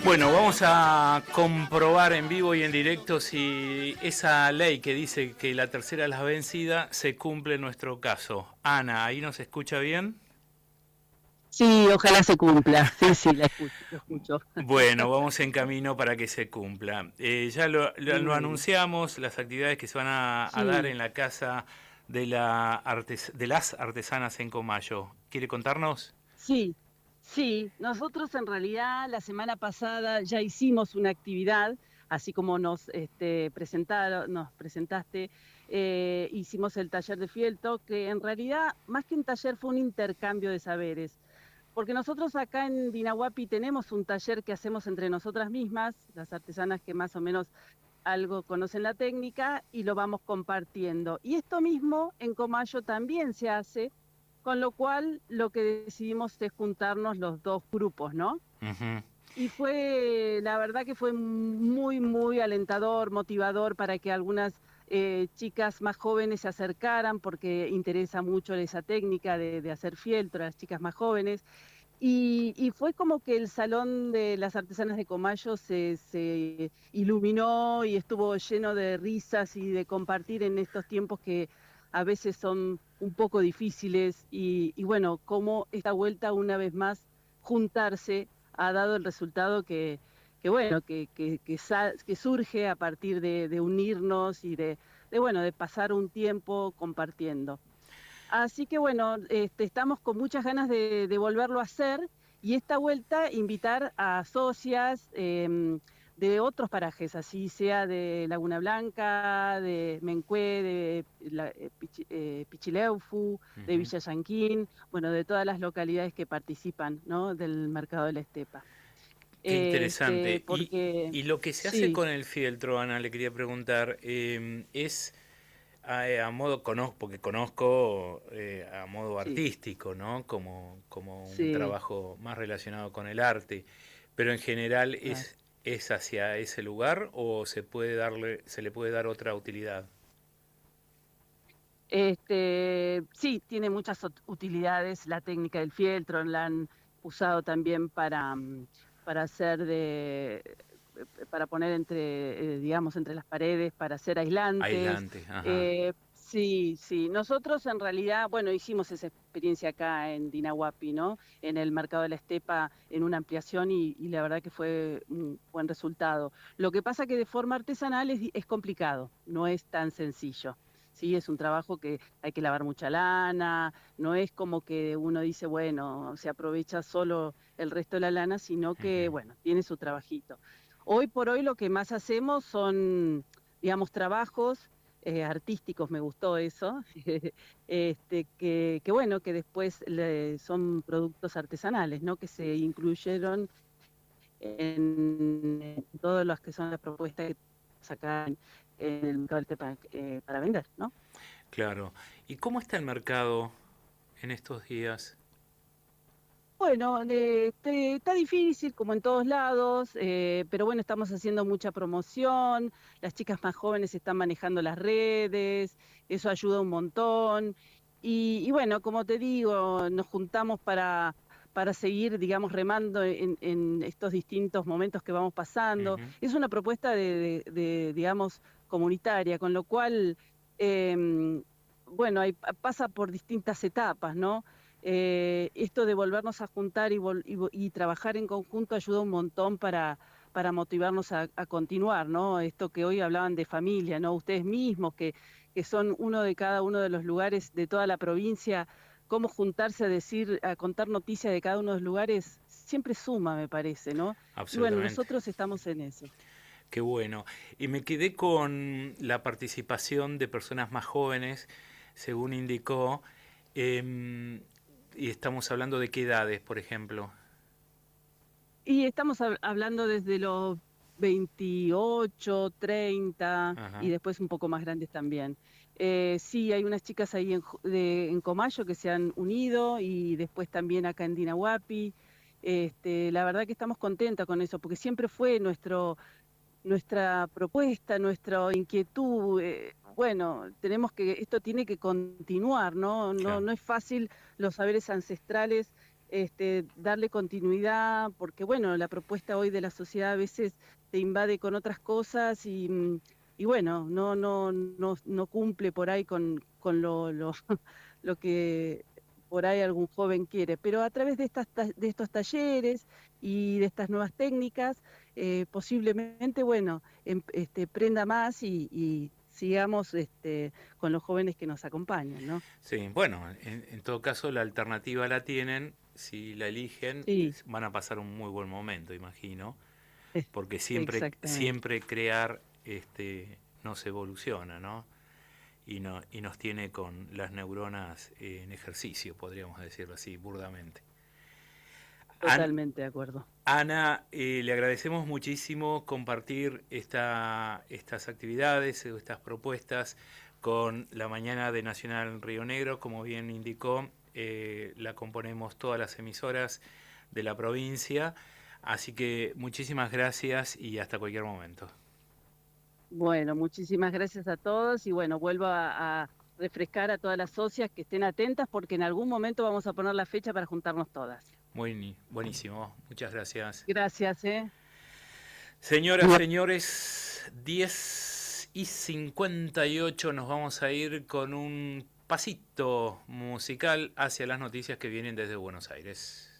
Bueno, vamos a comprobar en vivo y en directo si esa ley que dice que la tercera es la vencida se cumple en nuestro caso. Ana, ¿ahí nos escucha bien? Sí, ojalá se cumpla. Sí, sí, la escucho, lo escucho. Bueno, vamos en camino para que se cumpla. Ya lo Bueno, anunciamos, las actividades que se van a dar sí, en la casa de, de las artesanas en Comayo. ¿Quiere contarnos? sí, sí. Nosotros en realidad la semana pasada ya hicimos una actividad, así como nos presentaste, hicimos el taller de fieltro, que en realidad más que un taller fue un intercambio de saberes. Porque nosotros acá en Dinahuapi tenemos un taller que hacemos entre nosotras mismas, las artesanas que más o menos algo conocen la técnica, y lo vamos compartiendo. Y esto mismo en Comayo también se hace, con lo cual lo que decidimos es juntarnos los dos grupos, ¿no? Ujú. Y fue, la verdad que fue muy, muy alentador, motivador para que algunas chicas más jóvenes se acercaran, porque interesa mucho esa técnica de hacer fieltro a las chicas más jóvenes. Y fue como que el Salón de las Artesanas de Comayo se iluminó y estuvo lleno de risas y de compartir en estos tiempos que a veces son un poco difíciles. Y bueno, como esta vuelta una vez más juntarse ha dado el resultado que bueno, que surge a partir de unirnos y bueno, de pasar un tiempo compartiendo. Así que bueno, estamos con muchas ganas de volverlo a hacer y esta vuelta invitar a socias de otros parajes, así sea de Laguna Blanca, de Mencue, de Pichileufu, de Ujú. Villa Yanquín, bueno, de todas las localidades que participan, ¿no? Del Mercado de la Estepa. Qué interesante. Porque Y lo que se hace sí, con el fieltro, Ana, le quería preguntar, es a modo, porque conozco a modo sí, artístico, ¿no? Como un sí, trabajo más relacionado con el arte, pero en general claro. es hacia ese lugar o se le puede dar otra utilidad. Sí, tiene muchas utilidades. La técnica del fieltro la han usado también para hacer para poner digamos, entre las paredes, para hacer aislantes. Aislante, ajá. Sí, sí. Nosotros en realidad, bueno, hicimos esa experiencia acá en Dinahuapi, ¿no? En el Mercado de la Estepa, en una ampliación y la verdad que fue un buen resultado. Lo que pasa que de forma artesanal es complicado, no es tan sencillo. Sí, es un trabajo que hay que lavar mucha lana, no es como que uno dice, bueno, se aprovecha solo el resto de la lana, sino que, Ujú. bueno, tiene su trabajito. Hoy por hoy lo que más hacemos son, digamos, trabajos artísticos, me gustó eso, que bueno, que después son productos artesanales, ¿no? Que se incluyeron en todas las que son las propuestas que sacan en el mercado del para vender, ¿no? Claro. ¿Y cómo está el mercado en estos días? Bueno, está difícil como en todos lados, pero bueno, estamos haciendo mucha promoción, las chicas más jóvenes están manejando las redes, eso ayuda un montón. Y bueno, como te digo, nos juntamos para seguir, digamos, remando en estos distintos momentos que vamos pasando. Ujú. Es una propuesta digamos, comunitaria, con lo cual, bueno, pasa por distintas etapas, ¿no? Esto de volvernos a juntar y trabajar en conjunto ayuda un montón para motivarnos a continuar, ¿no? Esto que hoy hablaban de familia, ¿no? Ustedes mismos, que son uno de cada uno de los lugares de toda la provincia, cómo juntarse a decir, a contar noticias de cada uno de los lugares, siempre suma, me parece, ¿no? Y bueno, Absolutamente. nosotros estamos en eso. Qué bueno. Y me quedé con la participación de personas más jóvenes, según indicó, em, y estamos hablando de qué edades, por ejemplo. Y estamos hablando desde los 28, 30 y Ajá. después un poco más grandes también. Sí, hay unas chicas ahí en Comayo que se han unido y después también acá en Dinahuapi. La verdad que estamos contentas con eso, porque siempre fue nuestra propuesta, nuestra inquietud. Bueno, esto tiene que continuar, ¿no? No, Claro. no es fácil los saberes ancestrales darle continuidad, porque bueno, la propuesta hoy de la sociedad a veces te invade con otras cosas y bueno, no cumple por ahí con lo que por ahí algún joven quiere. Pero a través de de estos talleres y de estas nuevas técnicas, posiblemente, bueno, prenda más y sigamos con los jóvenes que nos acompañan, ¿no? Sí, bueno, en todo caso la alternativa la tienen, si la eligen Sí, van a pasar un muy buen momento, imagino, es- porque exactamente. siempre crear nos evoluciona, ¿no? Y nos tiene con las neuronas en ejercicio, podríamos decirlo así, burdamente. Totalmente de acuerdo. Ana, le agradecemos muchísimo compartir estas actividades, estas propuestas con la Mañana de Nacional Río Negro. Como bien indicó, la componemos todas las emisoras de la provincia. Así que muchísimas gracias y hasta cualquier momento. Bueno, muchísimas gracias a todos y bueno, vuelvo a refrescar a todas las socias que estén atentas porque en algún momento vamos a poner la fecha para juntarnos todas. Buenísimo, muchas gracias. Gracias, ¿eh? Señoras, señores, 10:58 nos vamos a ir con un pasito musical hacia las noticias que vienen desde Buenos Aires.